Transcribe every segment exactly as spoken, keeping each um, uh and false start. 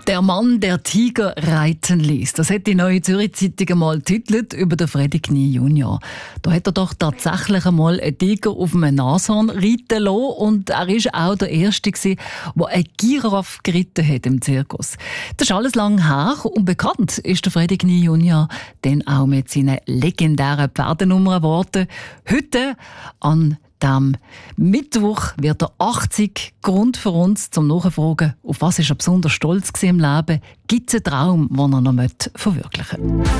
Der Mann, der Tiger reiten ließ. Das hat die Neue Zürich Zeitung einmal titelt über den Freddy Knie Junior. Da hat er doch tatsächlich einmal einen Tiger auf einem Nashorn reiten lassen und er war auch der Erste, der eine Giraffe geritten hat im Zirkus. Das ist alles lang her und bekannt ist der Freddy Knie Junior dann auch mit seinen legendären Pferdenummern geworden. Heute an am Mittwoch wird er achtzig. Grund für uns zum Nachfragen, auf was ist er besonders stolz im Leben? Gibt es einen Traum, den er noch verwirklichen möchte?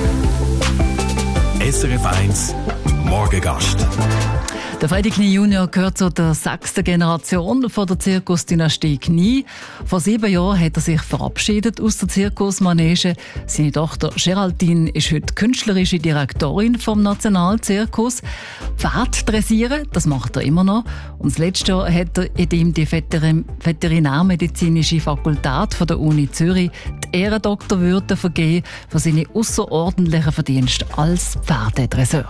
S R F eins Morgengast. Der Freddy Knie Junior gehört zu der sechsten Generation von der Zirkusdynastie Knie. Vor sieben Jahren hat er sich verabschiedet aus der Zirkusmanege. Seine Tochter Geraldine ist heute künstlerische Direktorin vom Nationalzirkus. Pferd dressieren, das macht er immer noch. Und das letzte Jahr hat er in ihm die Veterinärmedizinische Fakultät von der Uni Zürich die Ehrendoktorwürde vergeben für seine außerordentlichen Verdienste als Pferdedresseur.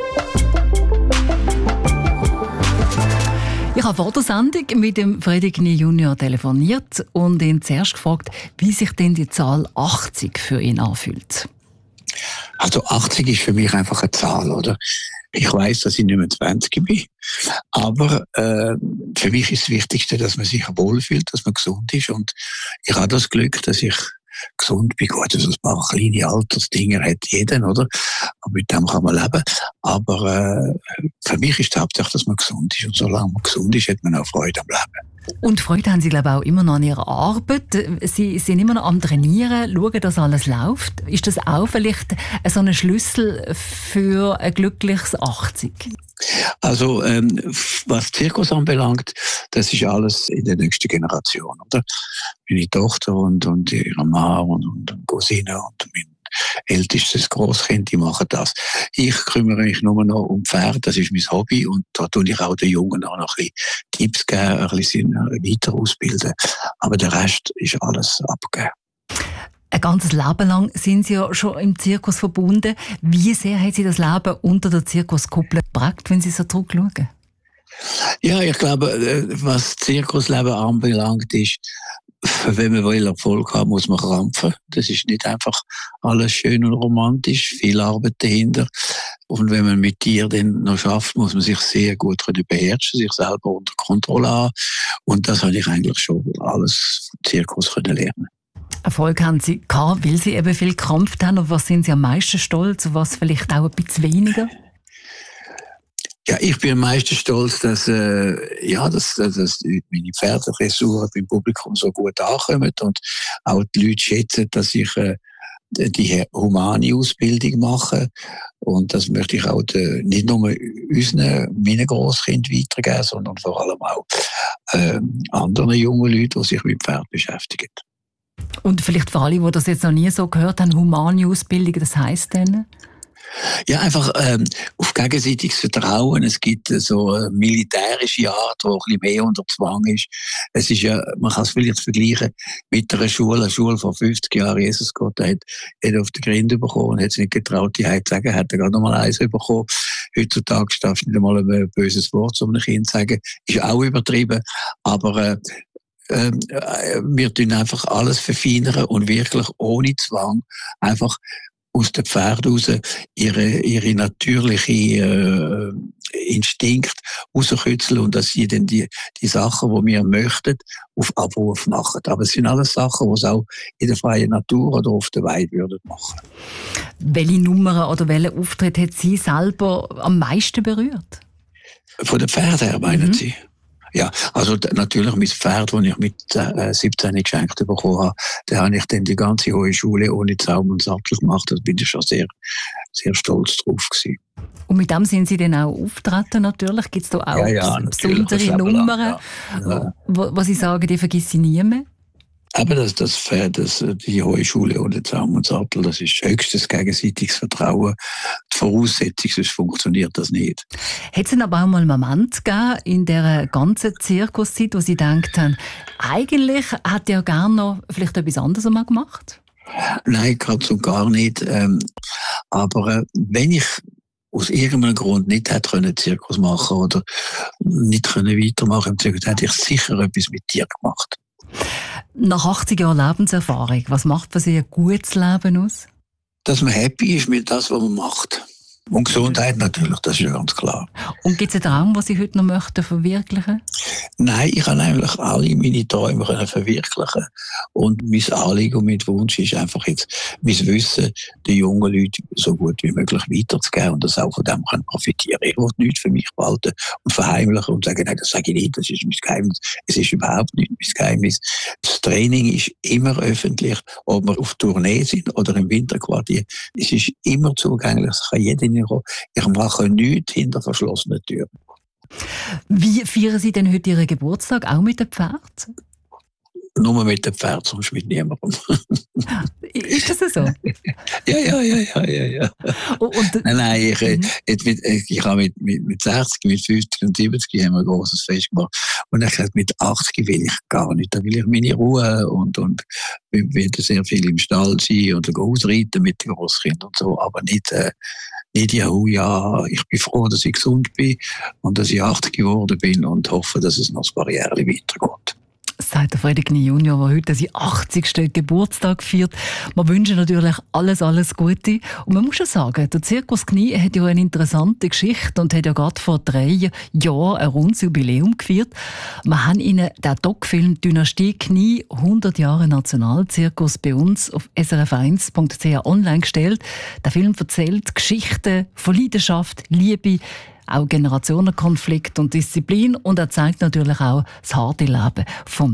Ich habe vor der Sendung mit dem Freddy Knie Junior telefoniert und ihn zuerst gefragt, wie sich denn die Zahl achtzig für ihn anfühlt. Also achtzig ist für mich einfach eine Zahl, oder? Ich weiss, dass ich nicht mehr zwanzig bin, aber äh, für mich ist das Wichtigste, dass man sich wohlfühlt, dass man gesund ist, und ich habe das Glück, dass ich gesund bin. Gut, also ein paar kleine Altersdinger hat jeder, oder? Und mit dem kann man leben. Aber äh, für mich ist die Hauptsache, dass man gesund ist. Und solange man gesund ist, hat man auch Freude am Leben. Und Freude haben Sie, glaube ich, auch immer noch an Ihrer Arbeit. Sie sind immer noch am Trainieren, schauen, dass alles läuft. Ist das auch vielleicht so ein Schlüssel für ein glückliches achtzig? Also, ähm, was Zirkus anbelangt, das ist alles in der nächsten Generation, oder? Meine Tochter und, und ihre Mann und, und, und Cousine und mein ältestes Grosskind, die machen das. Ich kümmere mich nur noch um Pferde, das ist mein Hobby, und da tue ich auch den Jungen auch noch ein bisschen Tipps geben, ein bisschen weiter ausbilden. Aber der Rest ist alles abgegeben. Ein ganzes Leben lang sind Sie ja schon im Zirkus verbunden. Wie sehr hat Sie das Leben unter der Zirkuskuppel geprägt, wenn Sie so zurückschauen? Ja, ich glaube, was Zirkusleben anbelangt, ist, wenn man will Erfolg haben, muss man krampfen. Das ist nicht einfach alles schön und romantisch, viel Arbeit dahinter. Und wenn man mit Tieren dann noch schafft, muss man sich sehr gut beherrschen, sich selber unter Kontrolle haben. Und das habe ich eigentlich schon alles vom Zirkus lernen. Erfolg haben Sie gehabt, weil Sie eben viel gekrampft haben. Auf was sind Sie am meisten stolz, auf was vielleicht auch ein bisschen weniger? Ja, ich bin am meisten stolz, dass, äh, ja, dass, dass meine Pferdedressuren beim Publikum so gut ankommen und auch die Leute schätzen, dass ich äh, die humane Ausbildung mache. Und das möchte ich auch de, nicht nur unseren, meinen Grosskindern weitergeben, sondern vor allem auch äh, anderen jungen Leuten, die sich mit Pferd beschäftigen. Und vielleicht für alle, die das jetzt noch nie so gehört haben, humane Ausbildung, das heisst denn? Ja, einfach ähm, auf gegenseitiges Vertrauen. Es gibt äh, so eine militärische Art, die ein bisschen mehr unter Zwang ist. Es ist ja, man kann es vielleicht vergleichen mit einer Schule. Eine Schule vor fünfzig Jahren, Jesus Gott, hat, hat auf den Grind bekommen und hat es nicht getraut, die zu sagen, hat er gerade noch mal eins bekommen. Heutzutage darfst du nicht einmal ein böses Wort zu einem Kind sagen. Ist auch übertrieben. Aber äh, äh, wir tun einfach alles verfeinern und wirklich ohne Zwang einfach aus den Pferden raus ihre, ihre natürliche äh, Instinkt rauskitzeln und dass sie dann die, die Sachen, die wir möchten, auf Abruf machen. Aber es sind alles Sachen, die es auch in der freien Natur oder auf der Weide würden machen. Welche Nummern oder welchen Auftritt hat Sie selber am meisten berührt? Von den Pferden her, meinen mhm. Sie? Ja, also natürlich mein Pferd, das ich mit äh, siebzehn geschenkt bekommen habe, da habe ich dann die ganze hohe Schule ohne Zaum und Sattel gemacht. Da bin ich schon sehr, sehr stolz drauf gewesen. Und mit dem sind Sie dann auch auftreten natürlich? Gibt es da auch ja, ja, besondere Nummern, ja. Ja. Wo, wo Sie sagen, die vergesse ich nie mehr? Aber das, das Pferd, das, die hohe Schule ohne Zaum und Sattel, das ist höchstes gegenseitiges Vertrauen. Die Voraussetzung, sonst funktioniert das nicht. Hat es denn aber auch mal einen Moment gegeben in dieser ganzen Zirkuszeit, wo Sie gedacht haben, eigentlich hätte ja gerne noch vielleicht etwas anderes mal gemacht? Nein, ganz und gar nicht. Ähm, aber äh, wenn ich aus irgendeinem Grund nicht hätte können Zirkus machen oder nicht können weitermachen im Zirkus, hätte ich sicher etwas mit dir gemacht. Nach achtzig Jahren Lebenserfahrung, was macht für Sie ein gutes Leben aus? Dass man happy ist mit das, was man macht. Und Gesundheit natürlich, das ist ja ganz klar. Und gibt es einen Traum, den Sie heute noch möchten verwirklichen? Nein, ich kann eigentlich alle meine Träume können verwirklichen. Und mein Anliegen und mein Wunsch ist einfach jetzt, mein Wissen den jungen Leuten so gut wie möglich weiterzugeben und das auch von dem können profitieren. Ich will nichts für mich behalten und verheimlichen und sagen, nein, das sage ich nicht, das ist mein Geheimnis. Es ist überhaupt nicht mein Geheimnis. Das Training ist immer öffentlich, ob wir auf Tournee sind oder im Winterquartier. Es ist immer zugänglich, es kann jeder hineinkommen. Ich mache nichts hinter verschlossenen Türen. Wie feiern Sie denn heute Ihren Geburtstag? Auch mit dem Pferd? Nur mit dem Pferd, sonst mit niemandem. Ist das so? ja, ja, ja, ja, ja, ja. Und, und, nein, nein, ich, mhm. ich, ich, ich habe mit, mit, mit sechzig, mit fünfzig und siebzig haben wir ein grosses Fest gemacht. Und ich habe mit achtzig will ich gar nicht. Da will ich meine Ruhe und, und will sehr viel im Stall sein und ausreiten mit den Grosskindern und so, aber nicht, äh, nicht ja, oh ja, ich bin froh, dass ich gesund bin und dass ich achtzig geworden bin und hoffe, dass es noch ein paar Jahre weitergeht. Sagt der Freddy Knie Junior, der heute seinen achtzigsten Geburtstag feiert. Wir wünschen natürlich alles, alles Gute. Und man muss schon sagen, der Zirkus Knie hat ja eine interessante Geschichte und hat ja gerade vor drei Jahren ein rundes Jubiläum gefeiert. Wir haben Ihnen den Doc-Film «Dynastie Knie hundert Jahre Nationalzirkus» bei uns auf s r f eins punkt c h online gestellt. Der Film erzählt Geschichten von Leidenschaft, Liebe, auch Generationenkonflikt und Disziplin und er zeigt natürlich auch das harte Leben vom